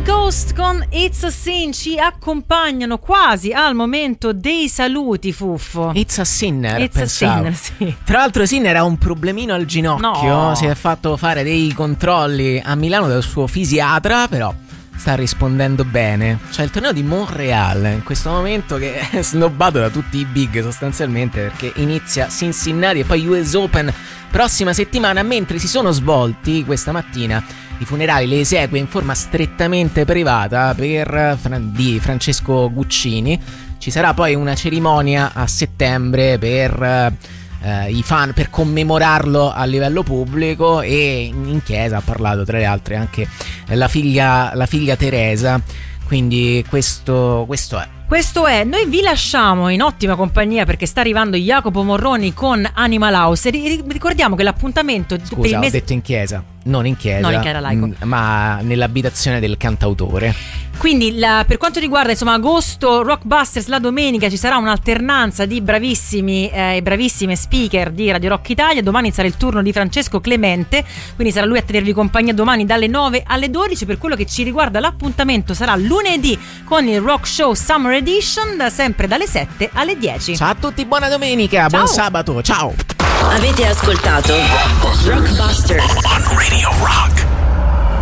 Ghost con It's a Sin ci accompagnano quasi al momento dei saluti, Fuffo. It's a Sinner, It's pensavo. a Sinner, sì. Tra l'altro Sinner ha un problemino al ginocchio, No. Si è fatto fare dei controlli a Milano dal suo fisiatra, però sta rispondendo bene. C'è il torneo di Montreal in questo momento che è snobbato da tutti i big sostanzialmente, perché inizia Cincinnati e poi US Open prossima settimana, mentre si sono svolti questa mattina i funerali, le esequie in forma strettamente privata di Francesco Guccini. Ci sarà poi una cerimonia a settembre per i fan, per commemorarlo a livello pubblico, e in chiesa ha parlato tra le altre anche la figlia Teresa. Quindi questo è. Questo è, noi vi lasciamo in ottima compagnia perché sta arrivando Jacopo Morroni con Animal House. Ricordiamo che l'appuntamento per il Scusa, mese... ho detto in chiesa, non in chiesa, Non in chiesa laico. ma nell'abitazione del cantautore. Quindi per quanto riguarda insomma agosto Rockbusters, la domenica ci sarà un'alternanza di bravissimi e bravissime speaker di Radio Rock Italia. Domani sarà il turno di Francesco Clemente, quindi sarà lui a tenervi compagnia domani dalle 9 alle 12. Per quello che ci riguarda l'appuntamento sarà lunedì con il Rock Show Summer Edition, sempre dalle 7 alle 10. Ciao a tutti, buona domenica, Ciao. buon sabato, ciao. Avete ascoltato Rockbusters on Radio Rock.